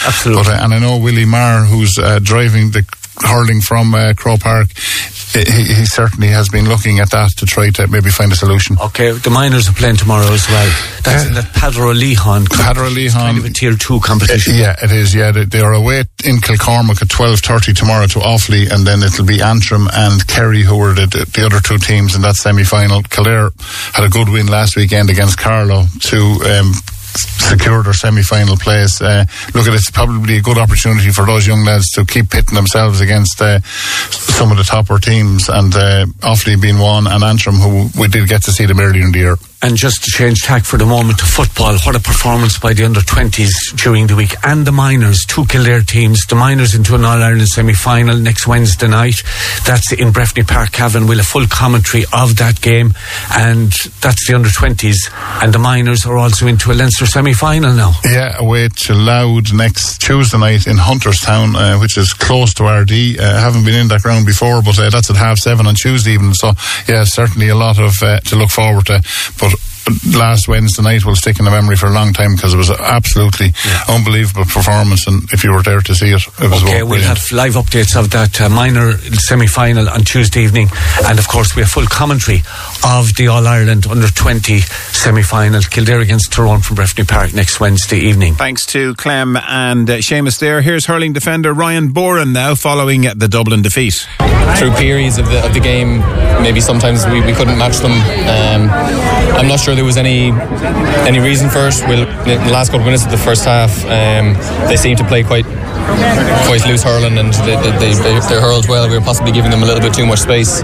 absolutely. And I know Willie Marr, who's driving the hurling from Croke Park, he certainly has been looking at that to try to maybe find a solution. Okay, the minors are playing tomorrow as well. That's in that Padra-Lehan. Kind of a tier 2 competition. Yeah, it is. Yeah, they are away in Kilcormac at 12:30 tomorrow to Offaly, and then it'll be Antrim and Kerry who were the other two teams in that semi-final. Kildare had a good win last weekend against Carlow to secured their semi-final place. Look, it's probably a good opportunity for those young lads to keep pitting themselves against some of the topper teams, and Offaly being one, and Antrim, who we did get to see them earlier in the year. And just to change tack for the moment to football, what a performance by the under-20s during the week, and the minors, 2 Kildare teams, the minors into an All-Ireland semi-final next Wednesday night. That's in Breffni Park, Cavan. We'll have full commentary of that game, and that's the under-20s, and the minors are also into a Leinster semi-final now. Yeah, away to Louth next Tuesday night in Hunterstown, which is close to RD. Haven't been in that ground before, but that's at 7:30 on Tuesday evening, so yeah, certainly a lot of to look forward to. But last Wednesday night will stick in the memory for a long time, because it was an absolutely unbelievable performance, and if you were there to see it, it was okay. We'll have live updates of that minor semi-final on Tuesday evening, and of course we have full commentary of the All-Ireland under-20 semi-final, Kildare against Tyrone from Breffni Park next Wednesday evening. Thanks to Clem and Seamus there. Here's hurling defender Ryan Boran now, following the Dublin defeat. Through periods of the game, maybe sometimes we couldn't match them. I'm not sure there was any reason for it. In the last couple of minutes of the first half, they seemed to play quite loose hurling, and they hurled well. We were possibly giving them a little bit too much space.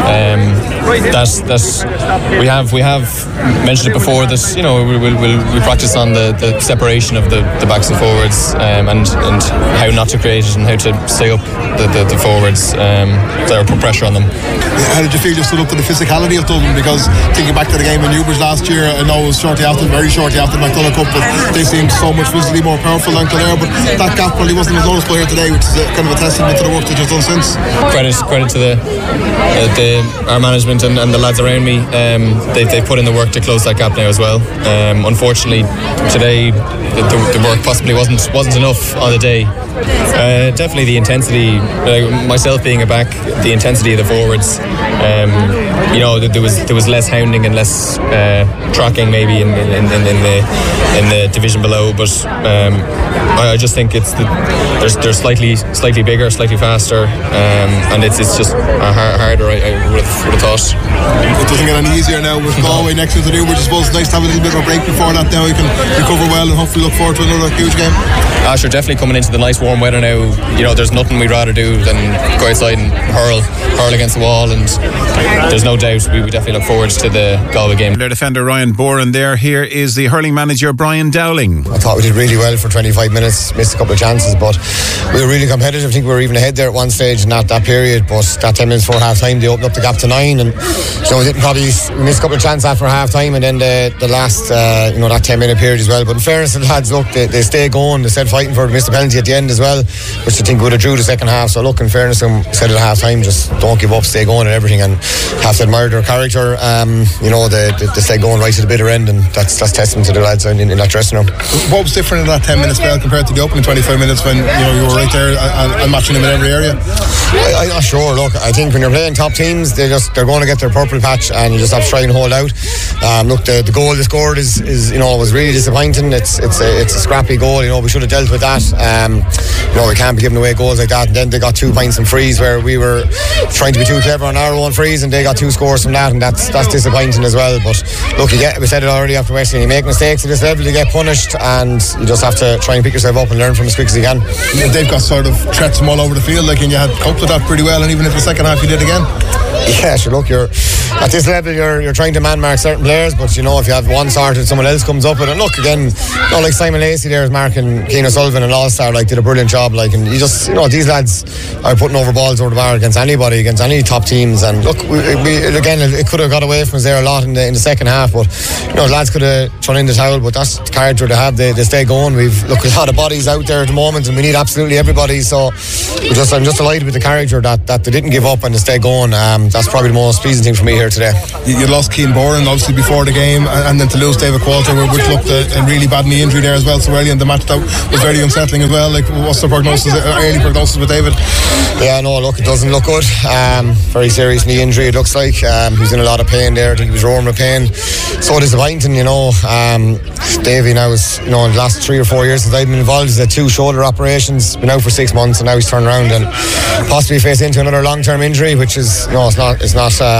We have mentioned it before that we practice on the separation of the backs and forwards, and how not to create it and how to stay up the forwards, or put pressure on them. How did you feel you stood up to the physicality of Dublin? Because thinking back to the game in Newbridge last year, I know it was very shortly after the McDonagh Cup, but they seemed so much physically more powerful than Kildare, but that gap probably wasn't as noticeable here today, which is kind of a testament to the work that you've done since. Credit to our management and the lads around me. They've put in the work to close that gap now as well. Unfortunately today the work possibly wasn't enough on the day. Definitely the intensity, myself being a back, the intensity of the forwards, there was less hounding and less tracking maybe in the division below, but I just think they're slightly bigger, slightly faster, and it's just harder. I would have thought. It doesn't get any easier now with Galway next to do, which I suppose it's nice to have a little bit of a break before that. Now you can recover well and hopefully look forward to another huge game. Sure, definitely coming into the nice warm weather now. There's nothing we'd rather do than go outside and hurl against the wall, and there's no doubt we definitely look forward to the Galway game. Their defender Ryan Boran there. Here is the hurling manager Brian Dowling. I thought we did really well for 25 minutes, missed a couple of chances, but we were really competitive. I think we were even ahead there at one stage in that period, but that 10 minutes before half time they opened up the gap to 9, and so we missed a couple of chances after half time, and then the last that 10-minute period as well. But in fairness to the lads, look, they stayed going, they stayed fighting for it, missed the penalty at the end as well, which I think would have drew the second half. So look, in fairness to them, said at half time, just don't give up, stay going and everything, and have to admire their character. They stay going right to the bitter end, and that's testament to the lads in that dressing room. What was different in that 10-minute spell compared to the opening 25 minutes when you were right there and matching them in every area? I'm not sure. Look, I think when you're playing top teams, they're going to get their purple patch, and you just have to try and hold out. Look, the goal they scored is was really disappointing. It's a scrappy goal. We should have dealt with that. We can't be giving away goals like that. And then they got 2 points from frees where we were trying to be too clever on our own frees, and they got 2 scores from that, and that's disappointing as well. But look, we said it already after Western, you make mistakes at this level, you get punished, and you just have to try and pick yourself up and learn from as quick as you can. They've got sort of threats from all over the field, and you had coped with that pretty well, and even if the second half you did again. Yeah, sure. Look, you're at this level, you're trying to man mark certain players, but if you have one sorted, someone else comes up with it. And look, again, like Simon Lacey there is marking Cian O'Sullivan, an all-star, did a brilliant job, and you just these lads are putting over balls over the bar against anybody, against any top teams. And look, we again, it could have got away from us there a lot in the second half, but lads could have thrown in the towel, but that's the character they have. They stay going. We've a lot of bodies out there at the moment, and we need absolutely everybody. So I'm just delighted with the character that they didn't give up and they stayed going. That's probably the most pleasing thing for me here today. You lost Keane Boran obviously before the game, and then to lose David Qualter, which looked a really bad knee injury there as well so early in the match. That was very unsettling as well. Like, what's the prognosis, early prognosis with David? Yeah, no, look, it doesn't look good. Very serious knee injury, it looks like. He's in a lot of pain there. I think he was roaring with pain. So disappointing, you know. Davey now is, you know, in the last 3 or 4 years since I've been involved, he's had 2 shoulder operations, been out for 6 months, and now he's turned around and possibly facing into another long-term injury, which is, you know, it's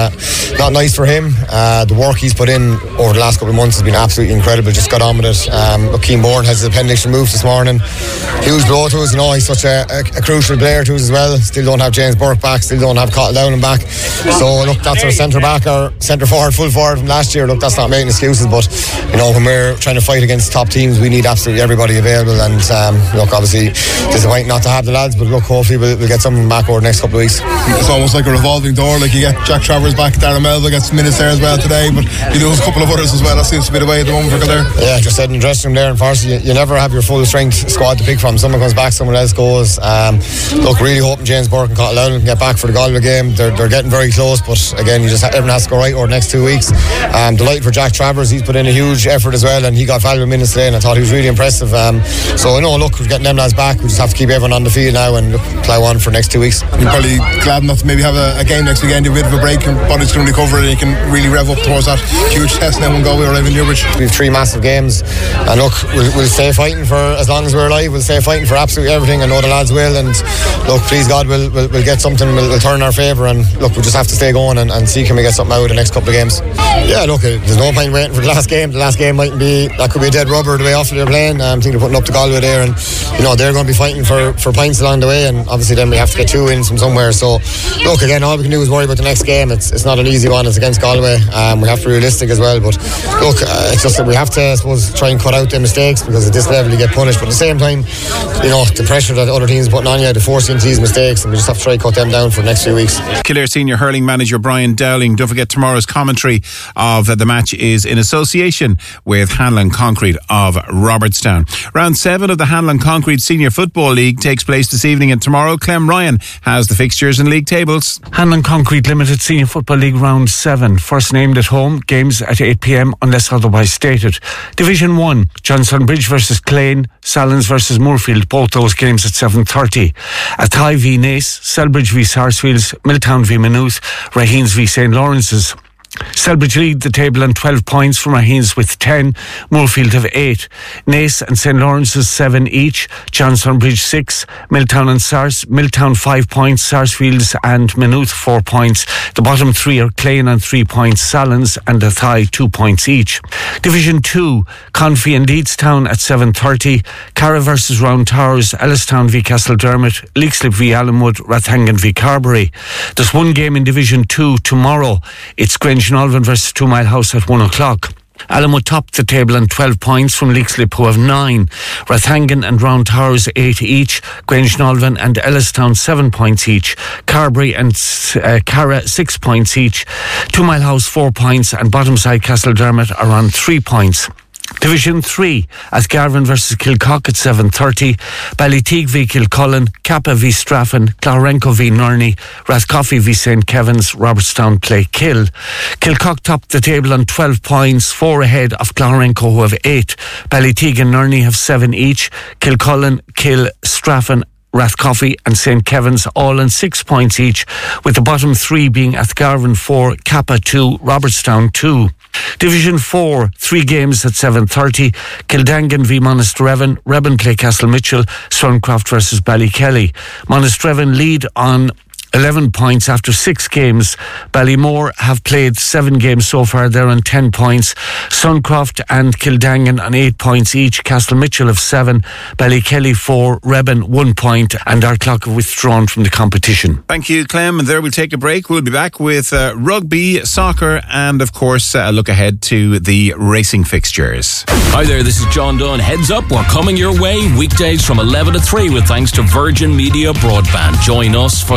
not nice for him. The work he's put in over the last couple of months has been absolutely incredible. Just got on with it. Keane Bourne has his appendix removed this morning. Huge blow to us, you know. He's such a crucial player to us as well. Still don't have James Burke back, still don't have Cottle Dowling back. So look, that's our centre back, our centre forward, full forward from last year. Look, that's not making excuses, but you know, when we're trying to fight against top teams, we need absolutely everybody available. And look, obviously disappointing not to have the lads, but look, hopefully we'll get something back over the next couple of weeks. It's almost like a revolving door. Like, you get Jack Travers back, Darren Melville gets minutes there as well today, but you lose a couple of others as well. That seems to be the way at the moment for Kildare. Yeah, just said in the dressing room there, and first you never have your full strength squad to pick from. Someone comes back, someone else goes. Look, really hoping James Burke and Cottle Dowling can get back for the Galway game. They're getting very close, but again, everyone has to go right over the next 2 weeks. Delighted for Jack Travers. He's put in a huge effort as well, and he got valuable minutes today, and I thought he was really impressive. So you know, look, we're getting them lads back. We just have to keep everyone on the field now and plough on for the next 2 weeks. You're probably glad enough to maybe have a game next weekend, a bit of a break, and body's going to recover, and you can really rev up towards that huge test now when Galway arrive in Newbridge. We have 3 massive games, and look, we'll stay fighting for as long as we're alive. We'll stay fighting for absolutely everything. I know the lads will, and look, please God, we'll get something. We'll turn in our favour, and look, we just have to stay going and see can we get something out of the next couple of games. Yeah, look, there's no point waiting for the last game. The last game could be a dead rubber the way Offaly they're playing. I think they're putting up to Galway there, and you know, they're going to be fighting for points along the way, and obviously then we have to get 2 wins from somewhere. So look, again, all we can do is worry about the next game. It's not an easy one. It's against Galway. We have to be realistic as well, but look, it's just that we have to, I suppose, try and cut out their mistakes, because at this level you get punished, but at the same time, you know, the pressure that the other teams putting on you, to force you into these mistakes, and we just have to try and cut them down for the next few weeks. Kildare senior hurling manager Brian Dowling. Don't forget, tomorrow's commentary of the match is in association with Hanlon Concrete of Robertstown. Round 7 of the Hanlon Concrete Senior Football League takes place this evening, and tomorrow Clem Ryan has the fixtures and league tables. Hanlon Concrete Limited Senior Football League Round 7, first named at home, games at 8 p.m. unless otherwise stated. Division 1, Johnsonbridge versus Clane, Sallins versus Moorfield, both those games at 7:30. Athy v Naas, Selbridge v Sarsfields, Milltown v Maynooth, Raheens v St. Lawrence's. Selbridge lead the table on 12 points from Raheens with 10, Moorfield have 8, Naas and St. Lawrence's 7 each, Johnsonbridge 6, Milltown and Milltown 5 points, Sarsfields and Maynooth 4 points. The bottom 3 are Clane on 3 points, Sallins and Athy 2 points each. Division 2, Confey and Leedstown at 7:30, Carra versus Round Towers, Ellistown v Castledermot, Leixlip v Allenwood, Rathangan v Carbery. There's one game in Division 2 tomorrow. It's Grange Alvin versus 2 Mile House at 1 o'clock. Allenwood top the table on 12 points from Leixlip, who have 9. Rathangan and Round Towers 8 each. Grange Alvin and Ellistown 7 points each. Carbery and Carra 6 points each. 2 Mile House 4 points, and bottom side Castledermot are on 3 points. Division 3, Athgarvan versus Kilcock at 7:30, Ballyteague v Kilcullen, Kappa v Straffan, Clogherenco v Nurney, Rathcoffey v St. Kevin's, Robertstown play Kill. Kilcock topped the table on 12 points, 4 ahead of Clogherenco, who have 8. Ballyteague and Nurney have 7 each. Kilcullen, Kill, Straffan, Rathcoffey and St. Kevin's all on 6 points each, with the bottom 3 being Athgarvan 4, Kappa 2, Robertstown 2. Division 4, 3 games at 7:30. Kildangan v Monasterevin, Rebben play Castle Mitchell, Suncroft versus Ballykelly. Monasterevin lead on 11 points after 6 games. Ballymore have played 7 games so far. They're on 10 points. Suncroft and Kildangan on 8 points each. Castle Mitchell have 7. Ballykelly 4. Rebben 1 point. And Ardclough have withdrawn from the competition. Thank you, Clem. And there we'll take a break. We'll be back with rugby, soccer, and of course a look ahead to the racing fixtures. Hi there, this is John Dunn. Heads up, we're coming your way weekdays from 11 to 3 with thanks to Virgin Media Broadband. Join us for the best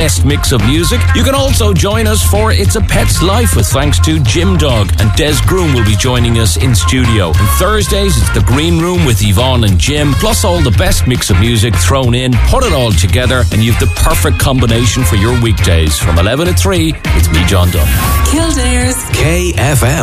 best mix of music. You can also join us for It's a Pet's Life with thanks to Jim Dog, and Des Groom will be joining us in studio. And Thursdays, it's The Green Room with Yvonne and Jim, plus all the best mix of music thrown in. Put it all together and you've the perfect combination for your weekdays. From 11 to 3, it's me, John Dunn. Kildare's KFM.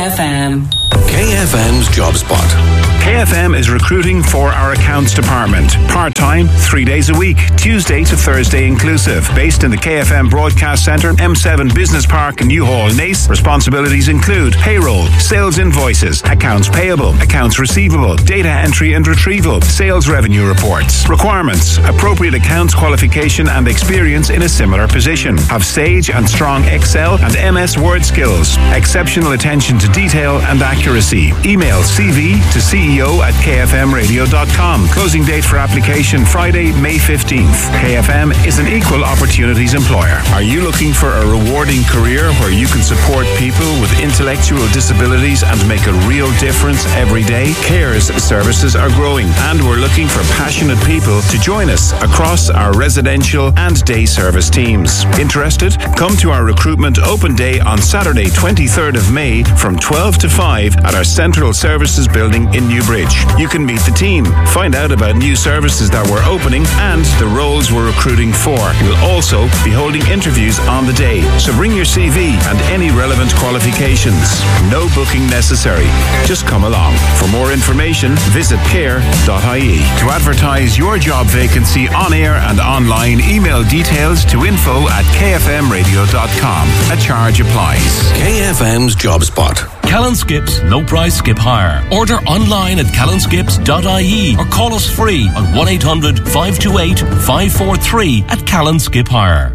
KFM's Job Spot. KFM is recruiting for our accounts department. Part-time, 3 days a week, Tuesday to Thursday inclusive. Based in the KFM Broadcast Centre, M7 Business Park, Newhall, Naas. Responsibilities include payroll, sales invoices, accounts payable, accounts receivable, data entry and retrieval, sales revenue reports. Requirements: appropriate accounts qualification and experience in a similar position. Have Sage and strong Excel and MS Word skills. Exceptional attention to detail and accuracy. Email CV to ceo@kfmradio.com. Closing date for application Friday, May 15th. KFM is an equal opportunities employer. Are you looking for a rewarding career where you can support people with intellectual disabilities and make a real difference every day? CARES services are growing and we're looking for passionate people to join us across our residential and day service teams. Interested? Come to our recruitment open day on Saturday, 23rd of May from 12 to 5 at our Central Services building in Newbridge. You can meet the team, find out about new services that we're opening and the roles we're recruiting for. We'll also be holding interviews on the day, so bring your CV and any relevant qualifications. No booking necessary. Just come along. For more information, visit care.ie. To advertise your job vacancy on air and online, email details to info@kfmradio.com. A charge applies. KFM's Job Spot. Callan Skips No Price Skip Hire. Order online at callanskips.ie or call us free on 1-800-528-543 at Callan Skip Hire.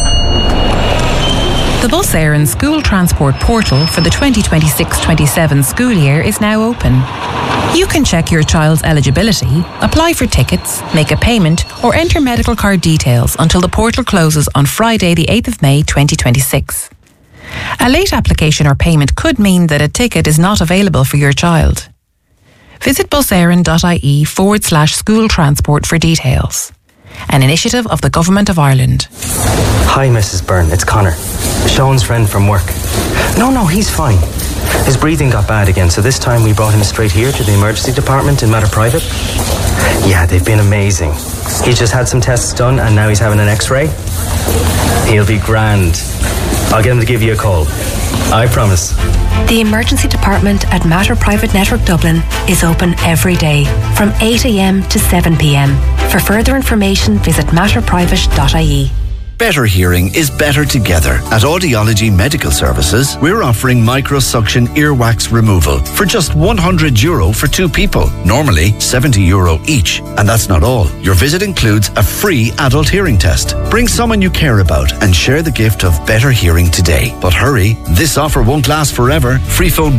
The Bus Éireann School Transport Portal for the 2026-27 school year is now open. You can check your child's eligibility, apply for tickets, make a payment or enter medical card details until the portal closes on Friday the 8th of May 2026. A late application or payment could mean that a ticket is not available for your child. Visit buséireann.ie/school transport for details. An initiative of the Government of Ireland. Hi, Mrs. Byrne. It's Connor, Sean's friend from work. No, he's fine. His breathing got bad again, so this time we brought him straight here to the emergency department in Mater Private. Yeah, they've been amazing. He just had some tests done and now he's having an x-ray. He'll be grand. I'll get him to give you a call. I promise. The emergency department at Mater Private Network Dublin is open every day from 8 a.m. to 7 p.m. For further information, visit matterprivate.ie. Better hearing is better together. At Audiology Medical Services, we're offering microsuction earwax removal for just €100 for 2 people. Normally €70 each. And that's not all. Your visit includes a free adult hearing test. Bring someone you care about and share the gift of better hearing today. But hurry, this offer won't last forever. Free phone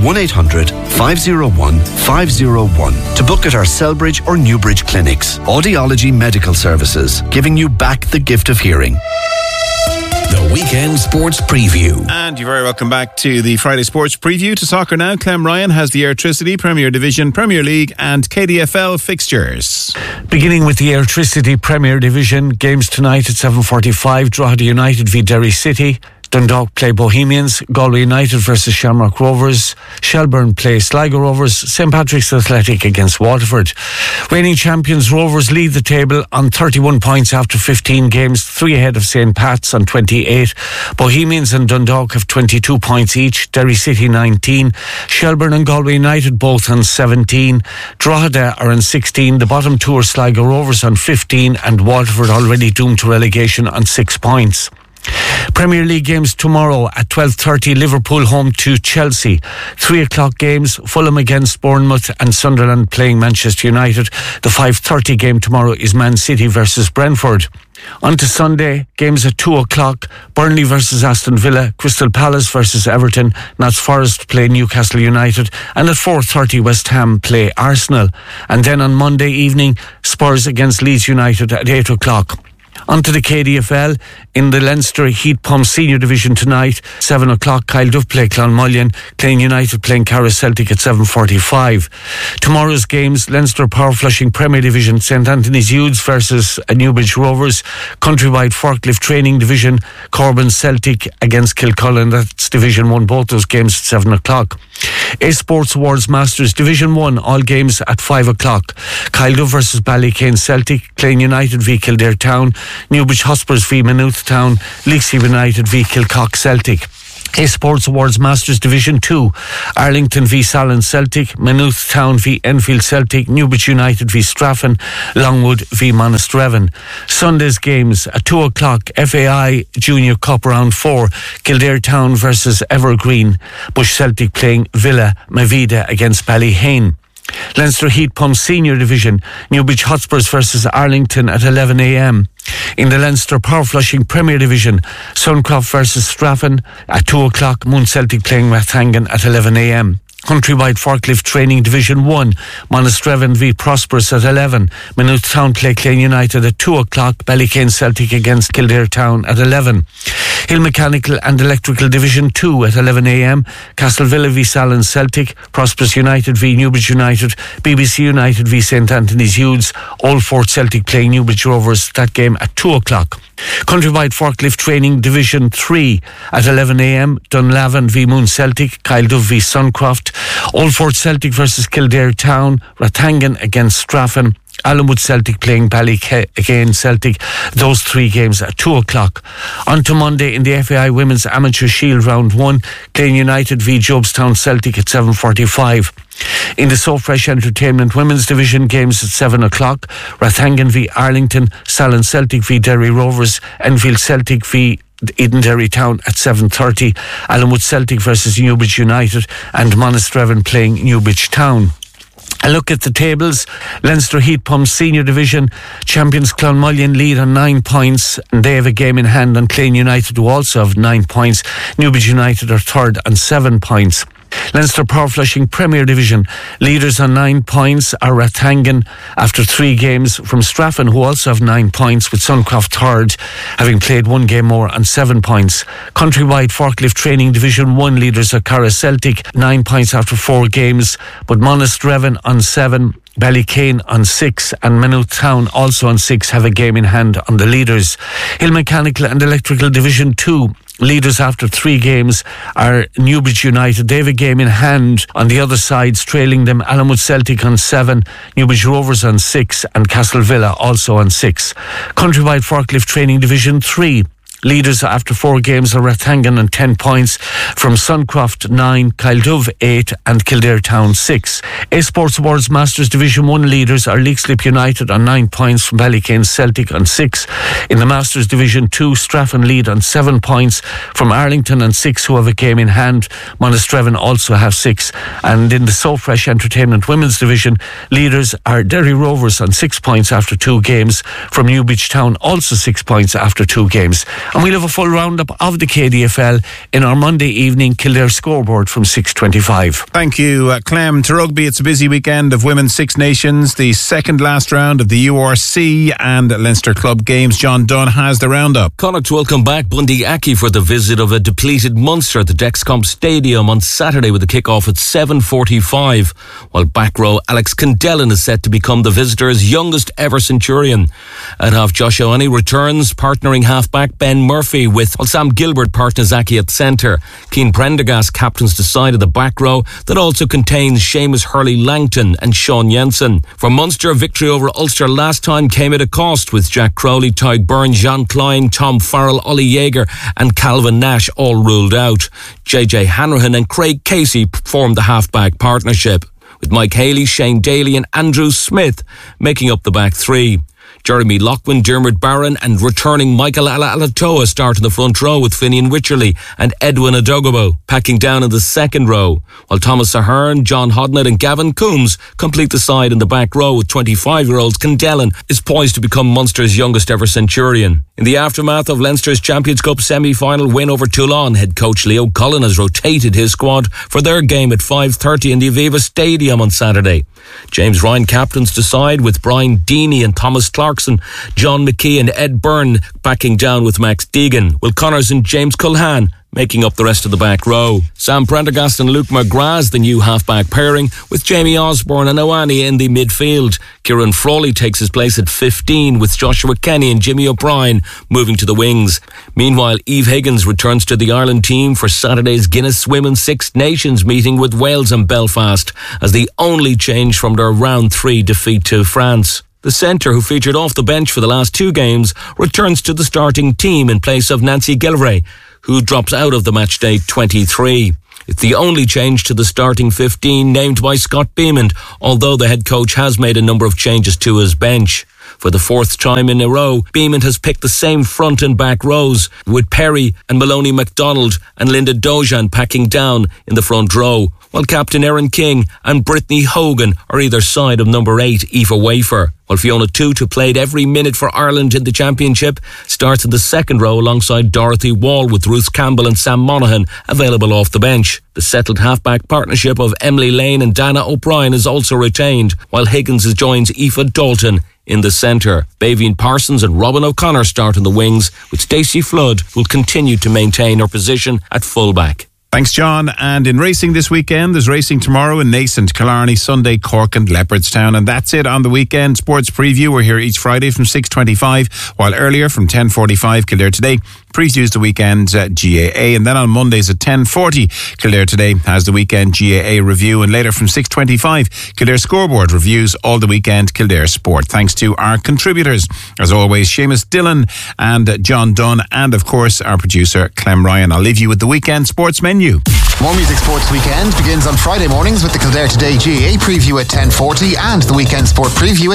1-800-501-501 to book at our Selbridge or Newbridge clinics. Audiology Medical Services, giving you back the gift of hearing. The Weekend Sports Preview. And you're very welcome back to the Friday Sports Preview. To soccer now, Clem Ryan has the Airtricity, Premier Division, Premier League and KDFL fixtures. Beginning with the Airtricity Premier Division, games tonight at 7:45, Drogheda United v Derry City. Dundalk play Bohemians, Galway United versus Shamrock Rovers, Shelbourne play Sligo Rovers, St Patrick's Athletic against Waterford. Reigning champions Rovers lead the table on 31 points after 15 games, 3 ahead of St Pat's on 28. Bohemians and Dundalk have 22 points each, Derry City 19, Shelbourne and Galway United both on 17, Drogheda are on 16, the bottom two are Sligo Rovers on 15 and Waterford already doomed to relegation on 6 points. Premier League games tomorrow at 12:30, Liverpool home to Chelsea. 3 o'clock games, Fulham against Bournemouth and Sunderland playing Manchester United. The 5:30 game tomorrow is Man City versus Brentford. On to Sunday, games at 2 o'clock, Burnley versus Aston Villa, Crystal Palace versus Everton, Notts Forest play Newcastle United, and at 4:30 West Ham play Arsenal. And then on Monday evening, Spurs against Leeds United at 8 o'clock. On to the KDFL. In the Leinster Heat Pump Senior Division tonight, 7 o'clock, Kyle Duff play Clonmullion, Clane United playing Carra Celtic at 7:45. Tomorrow's games, Leinster Power Flushing Premier Division, St Anthony's Youths versus Newbridge Rovers, Countrywide Forklift Training Division, Corbin Celtic against Kilcullen, that's Division 1, both those games at 7 o'clock. A Sports Awards Masters Division 1, all games at 5 o'clock. Kyle Duff versus Ballycane Celtic, Clane United v Kildare Town, Newbridge Huspers v Maynooth Town, Leaksea United v Kilcock Celtic. A Sports Awards Masters Division 2, Arlington v Salon Celtic, Maynooth Town v Enfield Celtic, Newbridge United v Straffan, Longwood v Monasterevin. Sunday's games at 2 o'clock, FAI Junior Cup Round 4, Kildare Town versus Evergreen, Bush Celtic playing Villa Mavida against Ballyhane. Leinster Heat Pump Senior Division, Newbridge Hotspurs versus Arlington at 11 a.m. In the Leinster Power Flushing Premier Division, Suncroft versus Straffan at 2 o'clock, Moon Celtic playing Rathangan at 11 a.m. Countrywide Forklift Training Division 1, Monasterevin v Prosperous at 11, Maynooth Town play Clane United at 2 o'clock, Ballycane Celtic against Kildare Town at 11. Hill Mechanical and Electrical Division 2 at 11 a.m, Castlevilla v Salon Celtic, Prosperous United v Newbridge United, BBC United v St Anthony's Youths, Old Fort Celtic playing Newbridge Rovers, that game at 2 o'clock. Countrywide Forklift Training Division 3 at 11 a.m, Dunlavin v Moon Celtic, Kyle Duff v Suncroft, Old Fort Celtic versus Kildare Town, Rathangan against Straffan, Allenwood Celtic playing Ballycane Celtic, those three games at 2 o'clock. On to Monday in the FAI Women's Amateur Shield Round 1, Clane United v Jobstown Celtic at 7:45. In the So Fresh Entertainment Women's Division, games at 7 o'clock, Rathangan v Arlington, Salon Celtic v Derry Rovers, Enfield Celtic v Edenderry Town at 7:30, Allenwood Celtic versus Newbridge United, and Monasterevin playing Newbridge Town. A look at the tables. Leinster Heat Pump Senior Division champions Clonmullion lead on 9 points, and they have a game in hand on Clane United, who also have 9 points. Newbridge United are third on 7 points. Leinster Power Flushing Premier Division leaders on 9 points are Rathangan after 3 games from Straffan, who also have 9 points, with Suncroft third, having played 1 game more on 7 points. Countrywide Forklift Training Division 1 leaders are Carra Celtic, 9 points after 4 games, but Monasterevin on 7, Ballycane on 6, and Maynooth Town also on 6 have a game in hand on the leaders. Hill Mechanical and Electrical Division 2 leaders after 3 games are Newbridge United. They have a game in hand on the other sides, trailing them Allenwood Celtic on 7, Newbridge Rovers on 6, and Castlevilla also on 6. Countrywide Forklift Training Division 3 leaders after 4 games are Rathangan on 10 points, from Suncroft 9, Kyle Duff 8, and Kildare Town 6. A Sports Awards Masters Division 1 leaders are Leaksleep United on 9 points, from Ballycane Celtic on 6. In the Masters Division 2, Straffan lead on 7 points, from Arlington on 6, who have a game in hand. Monasterevin also have 6. And in the So Fresh Entertainment Women's Division, leaders are Derry Rovers on 6 points after 2 games, from Newbridge Town also 6 points after 2 games. And we'll have a full roundup of the KDFL in our Monday evening Kildare scoreboard from 6:25. Thank you, Clem. To rugby, it's a busy weekend of Women's Six Nations, the second last round of the URC and Leinster Club games. John Dunn has the roundup. Connacht welcome back Bundy Aki for the visit of a depleted Munster at the Dexcomp Stadium on Saturday, with a kick-off at 7:45, while back row Alex Candellin is set to become the visitors' youngest ever Centurion. At half, Josh Ioane returns, partnering half-back Ben Murphy with Sam Gilbert partners Aki at centre. Keane Prendergast captains the side of the back row that also contains Seamus Hurley-Langton and Sean Jensen. For Munster, victory over Ulster last time came at a cost, with Jack Crowley, Tyg Byrne, Jean Klein, Tom Farrell, Ollie Jaeger and Calvin Nash all ruled out. JJ Hanrahan and Craig Casey formed the half-back partnership, with Mike Haley, Shane Daly and Andrew Smith making up the back three. Jeremy Loughlin, Dermot Barron and returning Michael Alatoa start in the front row, with Finian Wycherley and Edwin Adogobo packing down in the second row, while Thomas Ahern, John Hodnett and Gavin Coombs complete the side in the back row, with 25-year-old Candellin is poised to become Munster's youngest ever Centurion. In the aftermath of Leinster's Champions Cup semi-final win over Toulon, head coach Leo Cullen has rotated his squad for their game at 5:30 in the Aviva Stadium on Saturday. James Ryan captains the side, with Brian Deeney and Thomas Clark Clarkson, John McKee and Ed Byrne backing down with Max Deegan. Will Connors and James Culhane making up the rest of the back row. Sam Prendergast and Luke McGrath's the new half-back pairing, with Jamie Osborne and Ioane in the midfield. Kieran Frawley takes his place at 15, with Joshua Kenny and Jimmy O'Brien moving to the wings. Meanwhile, Eve Higgins returns to the Ireland team for Saturday's Guinness Women's Six Nations meeting with Wales and Belfast, as the only change from their round 3 defeat to France. The centre, who featured off the bench for the last 2 games, returns to the starting team in place of Nancy Gilray, who drops out of the matchday 23. It's the only change to the starting 15 named by Scott Beamond, although the head coach has made a number of changes to his bench. For the 4th time in a row, Beamond has picked the same front and back rows, with Perry and Maloney MacDonald and Linda Dojan packing down in the front row, while Captain Erin King and Brittany Hogan are either side of number 8, Aoife Wafer. While Fiona Tutu played every minute for Ireland in the championship, starts in the second row alongside Dorothy Wall, with Ruth Campbell and Sam Monaghan available off the bench. The settled half-back partnership of Emily Lane and Dana O'Brien is also retained, while Higgins joins Aoife Dalton in the centre. Baveen Parsons and Robin O'Connor start in the wings, with Stacey Flood will continue to maintain her position at full-back. Thanks, John. And in racing this weekend, there's racing tomorrow in Nascent, Killarney, Sunday, Cork and Leopardstown. And that's it on the weekend. Sports Preview, we're here each Friday from 6:25, while earlier from 10:45, Kildare Today previews the weekend's GAA. And then on Mondays at 10:40, Kildare Today has the weekend GAA review. And later from 6:25, Kildare Scoreboard reviews all the weekend Kildare sport. Thanks to our contributors, as always, Seamus Dillon and John Dunn, and of course our producer Clem Ryan. I'll leave you with the weekend sports menu. More Music Sports Weekend begins on Friday mornings with the Kildare Today GAA preview at 10:40 and the Weekend Sport preview at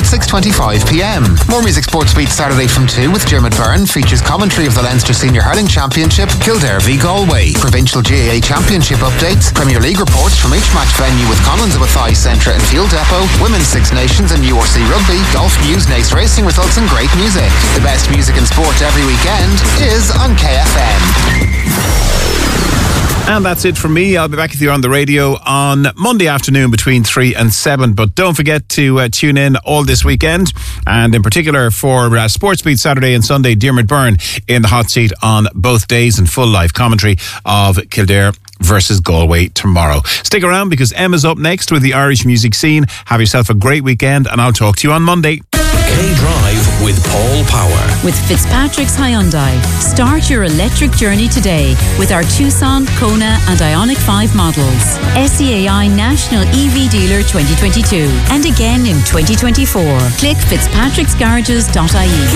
6:25pm. More Music Sports Week Saturday from 2 with Dermot Byrne features commentary of the Leinster Senior Hurling Championship, Kildare v Galway, Provincial GAA Championship updates, Premier League reports from each match venue with Collins, Awathai, Centra and Field Depot, Women's Six Nations and URC Rugby, golf news, Nace Racing results and great music. The best music and sport every weekend is on KFM. And that's it from me. I'll be back with you on the radio on Monday afternoon between 3 and 7. But don't forget to tune in all this weekend. And in particular for Sports Beat Saturday and Sunday, Dermot Byrne in the hot seat on both days and full live commentary of Kildare versus Galway tomorrow. Stick around because Emma's up next with the Irish music scene. Have yourself a great weekend and I'll talk to you on Monday. K-Drive with Paul Power. With Fitzpatrick's Hyundai. Start your electric journey today with our Tucson, Kona and Ioniq 5 models. SEAI National EV Dealer 2022 and again in 2024. Click fitzpatricksgarages.ie.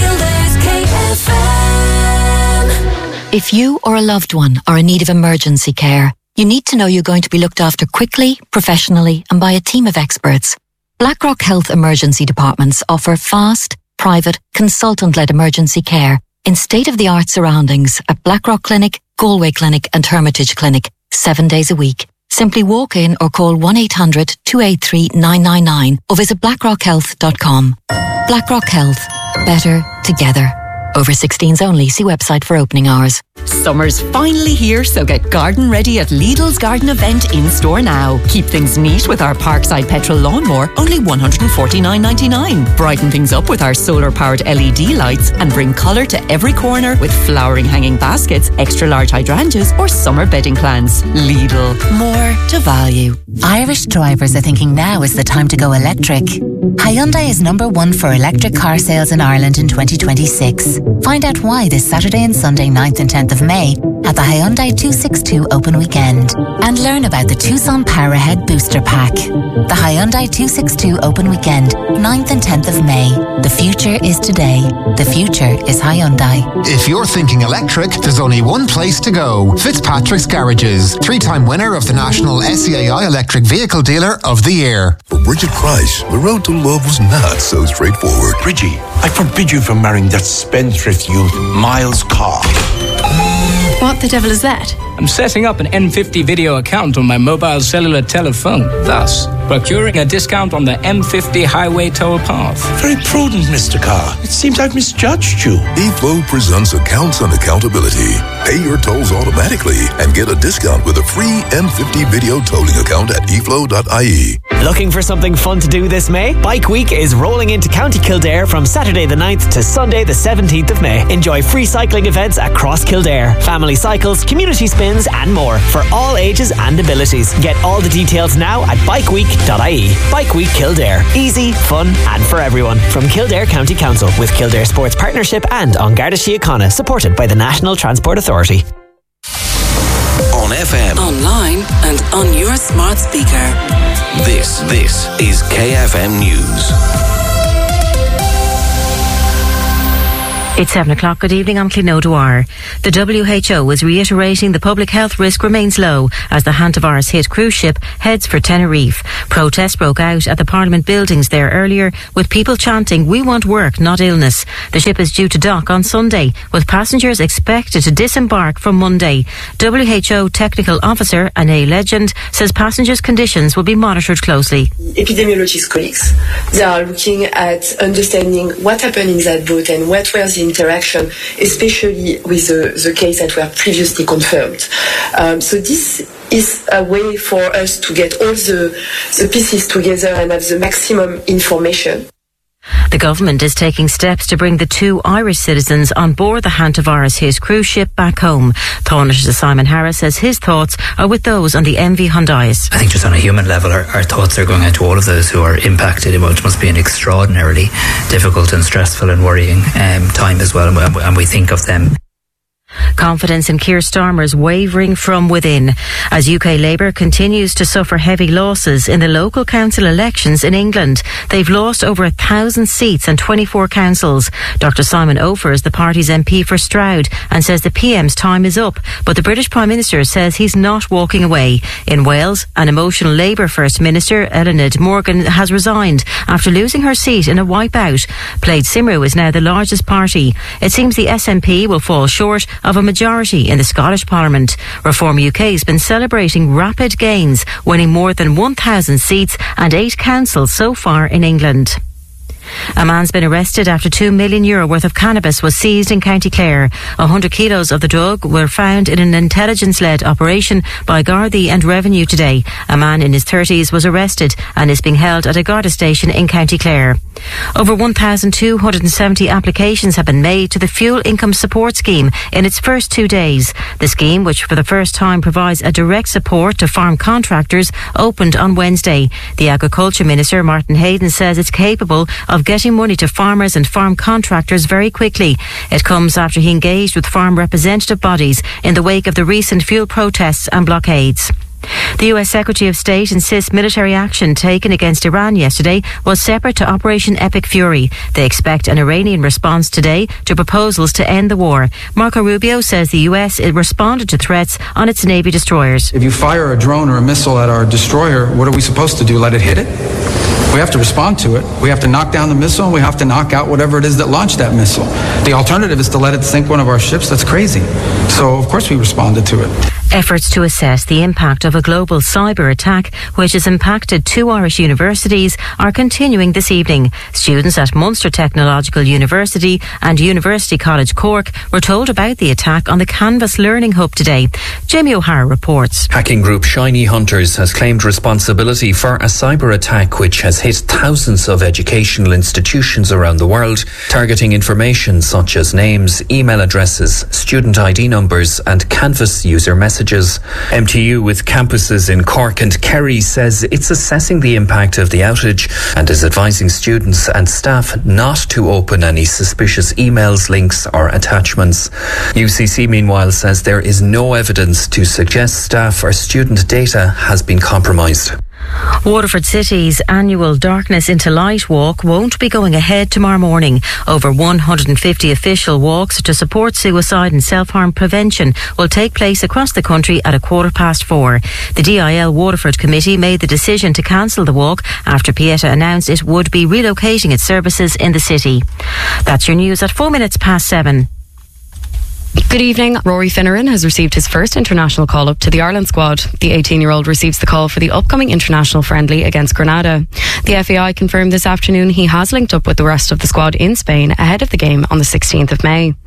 If you or a loved one are in need of emergency care, you need to know you're going to be looked after quickly, professionally and by a team of experts. Blackrock Health Emergency Departments offer fast, private, consultant-led emergency care in state-of-the-art surroundings at Blackrock Clinic, Galway Clinic and Hermitage Clinic, 7 days a week. Simply walk in or call 1-800-283-999 or visit blackrockhealth.com. Blackrock Health. Better together. Over 16s only. See website for opening hours. Summer's finally here, so get garden ready at Lidl's garden event in store now. Keep things neat with our Parkside petrol lawnmower, only $149.99. Brighten things up with our solar-powered LED lights and bring colour to every corner with flowering hanging baskets, extra large hydrangeas or summer bedding plants. Lidl. More to value. Irish drivers are thinking now is the time to go electric. Hyundai is number 1 for electric car sales in Ireland in 2026. Find out why this Saturday and Sunday 9th and 10th of May at the Hyundai 262 Open Weekend. And learn about the Tucson Power Ahead Booster Pack. The Hyundai 262 Open Weekend, 9th and 10th of May. The future is today. The future is Hyundai. If you're thinking electric, there's only one place to go. Fitzpatrick's Garages. 3-time winner of the National SEAI Electric Vehicle Dealer of the Year. For Bridget Price, the road to love was not so straightforward. Bridgie, I forbid you from marrying that spendthrift youth, Miles Carr. What the devil is that? I'm setting up an M50 video account on my mobile cellular telephone, thus procuring a discount on the M50 highway toll path. Very prudent, Mr. Carr. It seems I've misjudged you. eFlow presents Accounts and Accountability. Pay your tolls automatically and get a discount with a free M50 video tolling account at eflow.ie. Looking for something fun to do this May? Bike Week is rolling into County Kildare from Saturday the 9th to Sunday the 17th of May. Enjoy free cycling events across Kildare, family cycles, community spins and more for all ages and abilities. Get all the details now at bikeweek.ie. Bike Week Kildare. Easy, fun and for everyone. From Kildare County Council with Kildare Sports Partnership and on Garda Síochána, supported by the National Transport Authority. On FM, online and on your smart speaker. This is KFM News. It's 7 o'clock. Good evening, I'm Clín O'Dwyer. The WHO is reiterating the public health risk remains low as the Hantavirus hit cruise ship heads for Tenerife. Protests broke out at the Parliament buildings there earlier with people chanting, "We want work, not illness." The ship is due to dock on Sunday with passengers expected to disembark from Monday. WHO Technical Officer Anne Legend says passengers' conditions will be monitored closely. Epidemiologist colleagues, they are looking at understanding what happened in that boat and what were the interaction, especially with the case that were previously confirmed. So this is a way for us to get all the pieces together and have the maximum information. The government is taking steps to bring the 2 Irish citizens on board the Hantavirus his cruise ship back home. Taoiseach Simon Harris says his thoughts are with those on the MV Hyundais. I think just on a human level, our thoughts are going out to all of those who are impacted in what must be an extraordinarily difficult and stressful and worrying time as well, and we think of them. Confidence in Keir Starmer's wavering from within as UK Labour continues to suffer heavy losses in the local council elections in England. They've lost over 1,000 seats and 24 councils. Dr Simon Ofer is the party's MP for Stroud and says the PM's time is up, but the British Prime Minister says he's not walking away. In Wales, an emotional Labour First Minister, Eluned Morgan, has resigned after losing her seat in a wipeout. Plaid Cymru is now the largest party. It seems the SNP will fall short of a majority in the Scottish Parliament. Reform UK has been celebrating rapid gains, winning more than 1,000 seats and 8 councils so far in England. A man's been arrested after €2 million worth of cannabis was seized in County Clare. 100 kilos of the drug were found in an intelligence-led operation by Gardaí and Revenue today. A man in his 30s was arrested and is being held at a Garda station in County Clare. Over 1,270 applications have been made to the Fuel Income Support Scheme in its first 2 days. The scheme, which for the first time provides a direct support to farm contractors, opened on Wednesday. The Agriculture Minister, Martin Hayden, says it's capable of getting money to farmers and farm contractors very quickly. It comes after he engaged with farm representative bodies in the wake of the recent fuel protests and blockades. The US Secretary of State insists military action taken against Iran yesterday was separate to Operation Epic Fury. They expect an Iranian response today to proposals to end the war. Marco Rubio says the US responded to threats on its Navy destroyers. If you fire a drone or a missile at our destroyer, what are we supposed to do? Let it hit it? We have to respond to it. We have to knock down the missile and we have to knock out whatever it is that launched that missile. The alternative is to let it sink one of our ships. That's crazy. So, of course, we responded to it. Efforts to assess the impact of a global cyber attack, which has impacted 2 Irish universities, are continuing this evening. Students at Munster Technological University and University College Cork were told about the attack on the Canvas Learning Hub today. Jamie O'Hara reports. Hacking group Shiny Hunters has claimed responsibility for a cyber attack which has hit thousands of educational institutions around the world, targeting information such as names, email addresses, student ID numbers and Canvas user messages. MTU, with campuses in Cork and Kerry, says it's assessing the impact of the outage and is advising students and staff not to open any suspicious emails, links or attachments. UCC, meanwhile, says there is no evidence to suggest staff or student data has been compromised. Waterford City's annual Darkness into Light walk won't be going ahead tomorrow morning. Over 150 official walks to support suicide and self-harm prevention will take place across the country at 4:15. The DIL Waterford Committee made the decision to cancel the walk after Pieta announced it would be relocating its services in the city. That's your news at 7:04. Good evening. Rory Finneran has received his first international call-up to the Ireland squad. The 18-year-old receives the call for the upcoming international friendly against Grenada. The FAI confirmed this afternoon he has linked up with the rest of the squad in Spain ahead of the game on the 16th of May.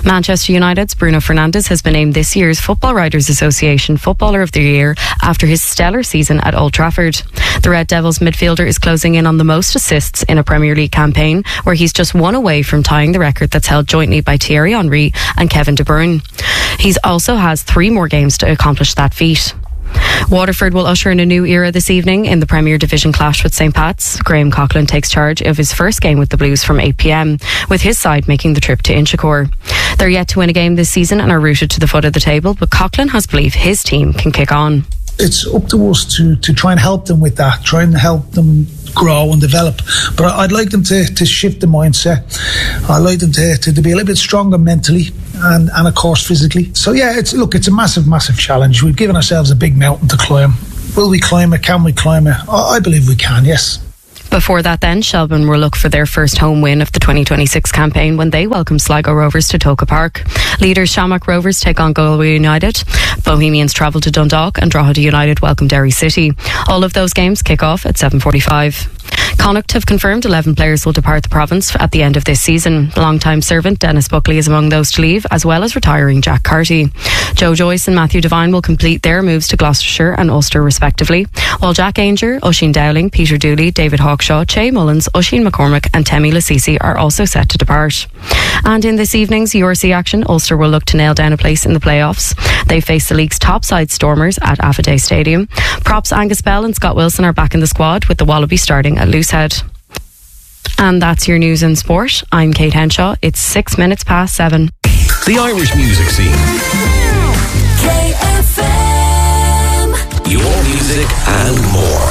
Manchester United's Bruno Fernandes has been named this year's Football Writers Association Footballer of the Year after his stellar season at Old Trafford. The Red Devils midfielder is closing in on the most assists in a Premier League campaign, where he's just one away from tying the record that's held jointly by Thierry Henry and Kevin De Bruyne. He also has 3 more games to accomplish that feat. Waterford will usher in a new era this evening in the Premier Division clash with St Pat's. Graham Coughlin takes charge of his first game with the Blues from 8 p.m, with his side making the trip to Inchicore. They're yet to win a game this season and are rooted to the foot of the table, but Coughlin has belief his team can kick on. It's up to us to try and help them with that, try and help them grow and develop. But I'd like them to shift the mindset. I'd like them to be a little bit stronger mentally and of course physically. So yeah, it's a massive challenge. We've given ourselves a big mountain to climb. Will we climb it? Can we climb it? I believe we can, yes. Before that then, Shelbourne will look for their first home win of the 2026 campaign when they welcome Sligo Rovers to Toca Park. Leaders Shamrock Rovers take on Galway United. Bohemians travel to Dundalk and Drogheda United welcome Derry City. All of those games kick off at 7:45. Connacht have confirmed 11 players will depart the province at the end of this season. Long-time servant Dennis Buckley is among those to leave, as well as retiring Jack Carty. Joe Joyce and Matthew Devine will complete their moves to Gloucestershire and Ulster respectively, while Jack Ainger, Oisin Dowling, Peter Dooley, David Hawkshaw, Che Mullins, Oisin McCormick and Temi Lasisi are also set to depart. And in this evening's URC action, Ulster will look to nail down a place in the playoffs. They face the league's top-side Stormers at Afaday Stadium. Props Angus Bell and Scott Wilson are back in the squad, with the Wallaby starting at Loosehead. And that's your news in sport. I'm Kate Henshaw. It's 7 minutes past 7. The Irish music scene. KFM. Your music and more.